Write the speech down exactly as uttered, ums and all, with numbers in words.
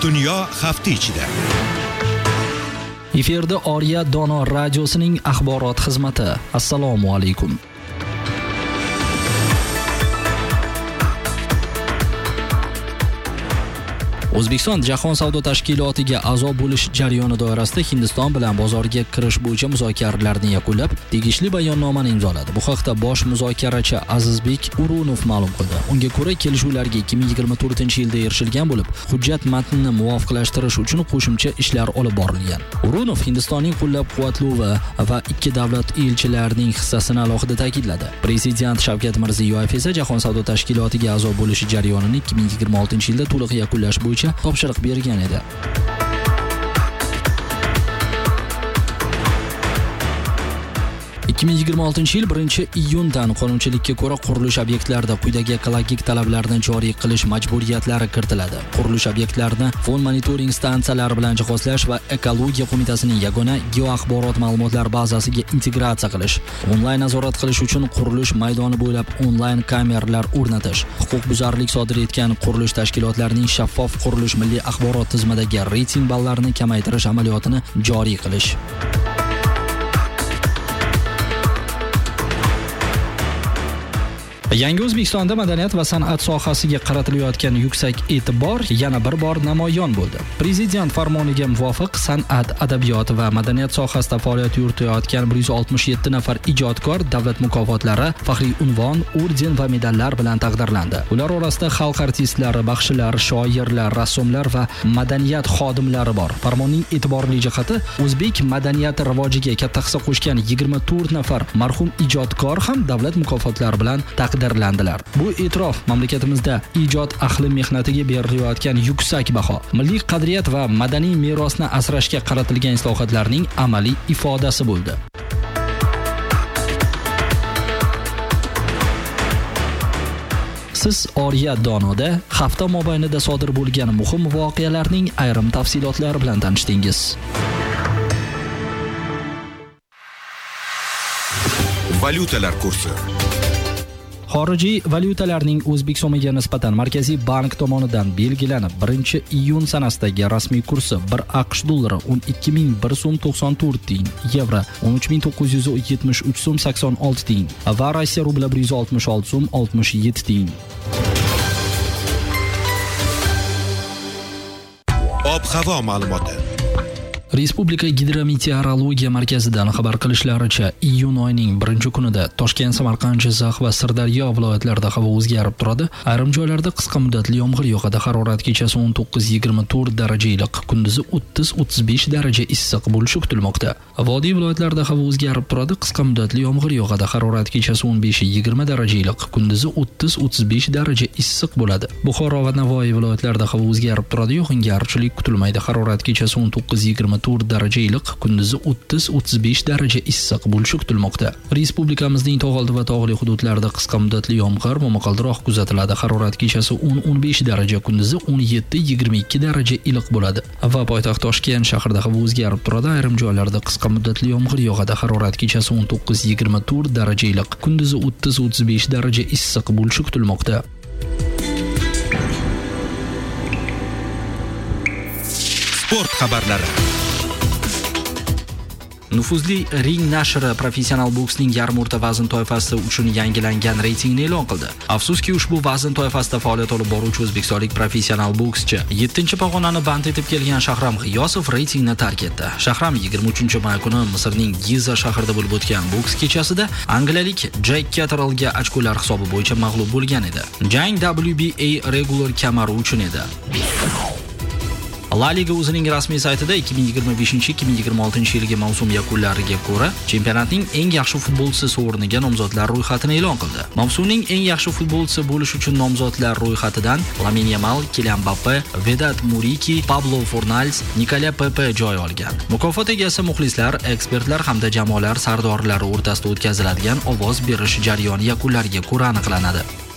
Dunyo hafta ichida. Efirda Oriya Dono radiosining axborot xizmati. Assalomu alaykum. O'zbekiston Jahon savdo tashkilotiga a'zo bo'lish jarayoni doirasida Hindiston bilan bozorga kirish bo'yicha muzokaralarni yakunlab, tegishli bayonnomani imzoladi. Bu haqda bosh muzokarachi Azizbek Urunov ma'lum qildi. Unga ko'ra, kelishuvlarga ikki ming yigirma to'rtinchi yilda erishilgan bo'lib, hujjat matnini muvofiqlashtirish uchun qo'shimcha ishlar olib borilgan. Urunov Hindistonning qo'llab-quvvatlovi va ikki davlat elchilarining hissasini alohida ta'kidladi. Prezident Shavkat Mirziyoyev esa Jahon savdo tashkilotiga a'zo bo'lish jarayonini ikki ming yigirma oltinchi yilda to'liq yakunlash bo'yicha topshiriq bergan edi. ikki ming yigirma oltinchi yil birinchi iyundan qonunchilikka ko'ra qurilish obyektlarida quyidagi ekologik talablarni joriy qilish majburiyatlari kiritiladi. Qurilish obyektlarini fon monitoring stansiyalari bilan jihozlash va ekologiya qo'mitasining yagona geoaxborot ma'lumotlar bazasiga integratsiya qilish, onlayn nazorat qilish uchun qurilish maydoni bo'ylab onlayn kameralar o'rnatish, huquqbuzarlik sodir etgan qurilish tashkilotlarining shaffof qurilish milliy axborot tizimidagi reyting ballarini kamaytirish amaliyotini joriy qilish. Yangi O'zbekistonda madaniyat va san'at sohasiga qaratilayotgan yuksak e'tibor yana bir bor namoyon bo'ldi. Prezident farmoniga muvofiq san'at, adabiyot va madaniyat sohasida faoliyat yuritayotgan bir yuz oltmish yetti nafar ijodkor davlat mukofotlari, faxriy unvon, orden va medallar bilan taqdirlandi. Ular orasida xalq artistlari, baxshilar, shoirlar, rassomlar va madaniyat xodimlari bor. Farmonning e'tiborli jihati, o'zbek madaniyati rivojiga katta hissa qo'shgan yigirma to'rt nafar marhum ijodkor ham davlat mukofotlari bilan taqdirlandilar. Bu e'tirof mamlakatimizda ijod ahli mehnatiga berilayotgan yuksak baho, milliy qadriyat va madaniy merosni asrashga qaratilgan islohotlarning amaliy ifodasi bo'ldi. Siz Oriya Donoda hafta mobaynida sodir bo'lgan muhim voqealarning ayrim tafsilotlari bilan tanishdingiz. Valyutalar kursi. Xorijiy valyutalarning O'zbek so'miga nisbatan Markaziy bank tomonidan belgilanib, birinchi iyun sanasidagi rasmiy kursi bir AQSh dollari o'n ikki ming bir so'm to'qson to'rt tiyin, yevro o'n uch ming to'qqiz yuz yetmish uch so'm sakson olti tiyin va Rossiya rubli bir yuz oltmish olti so'm oltmish yetti tiyin. Ob-havo ma'lumoti. Respublika gidrometeorologiya markazidan xabar qilishlaricha, iyun oyining birinchi kunida Toshkent, Samarqand, Jizzax va Sirdaryo viloyatlarida havo o'zgarib turadi. Ayrim joylarda qisqa muddatli yomg'ir yog'adi. Harorat kechasi o'n to'qqiz yigirma to'rt daraja iliq, kunduzi o'ttiz o'ttiz besh daraja issiq bo'lishi kutilmoqda. Vodiy viloyatlarida havo o'zgarib turadi. Qisqa muddatli yomg'ir yog'adi. Harorat kechasi o'n besh yigirma daraja iliq, kunduzi o'ttiz o'ttiz besh daraja issiq bo'ladi. Buxoro va Navoiy viloyatlarida havo o'zgarib turadi. Yog'ingarchilik kutilmaydi. Harorat kechasi o'n to'qqiz yigirma to'rt daraja iliq, kunduzi o'ttiz o'ttiz besh daraja issiq bo'lishi kutilmoqda. Respublikamizning tog' oldi va tog'li hududlarida qisqa muddatli yomg'ir momaqaldiroq kuzatiladi. Harorat kechasi o'n o'n besh daraja, kunduzi o'n yetti yigirma ikki daraja iliq bo'ladi. Va poytaxt Toshkent shahrida havo o'zgarib turadi. Ayrim joylarda qisqa muddatli yomg'ir yog'adi. Harorat kechasi o'n to'qqiz yigirma to'rt daraja iliq, kunduzi o'ttiz o'ttiz besh daraja issiq bo'lishi kutilmoqda. Sport xabarlari. Nufuzli Ring nashri professional boksning yarim o'rta vazn toifasi uchun yangilangan reytingni e'lon qildi. Afsuski, ushbu vazn toifasida faoliyat olib boruvchi o'zbekistonlik professional bokschi yettinchi pog'onani band etib kelgan Shahram G'iyosov reytingni tark etdi. Shahram yigirma uchinchi may kuni Misrning Giza shahrida bo'lib o'tgan boks kechasida angliyalik Jack Catterallga ochkolar hisobi bo'yicha mag'lub bo'lgan edi. Jang W B A regular kamari uchun edi. La Liga o'zining rasmiy saytida ikki ming yigirma beshinchi ikki ming yigirma oltinchi yilgi mavsum yakunlariga ko'ra chempionatning eng yaxshi futbolchisi o'rniga nomzodlar ro'yxatini e'lon qildi. Mavsumning eng yaxshi futbolchisi bo'lish uchun nomzodlar ro'yxatidan Lamine Yamal, Kylian Mbappe, Vedat Muriki, Pablo Fornals, Nicolas Pepe joy olgan. Mukofot egasi muxlislar, ekspertlar hamda jamoalar sardorlari o'rtasida o'tkaziladigan ovoz berish jarayoni yakunlariga ko'ra aniqlanadi.